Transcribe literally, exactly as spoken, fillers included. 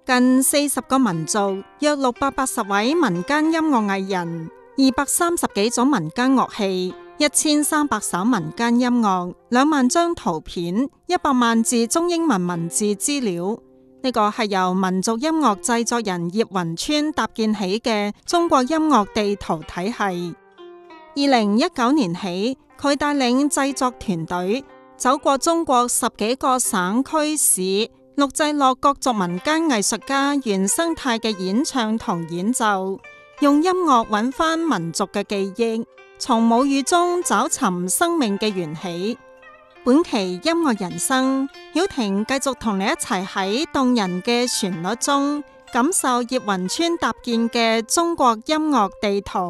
近四十個民族，約六百八十位民間音樂藝人，二百三十幾種民間樂器，一千三百首民間音樂，兩萬張圖片，一百萬字中英文文字資料。呢個係由民族音樂製作人葉雲川搭建起嘅中國音樂地圖體系。二零一九年起，佢帶領製作團隊走過中國十幾個省區市，錄製落各族民間藝術家原生態嘅演唱同演奏，用音樂揾返民族嘅記憶，從母語中找尋生命嘅緣起。本期音樂人生，曉婷繼續同你一齊喺動人嘅旋律中，感受葉雲川搭建嘅中國音樂地圖。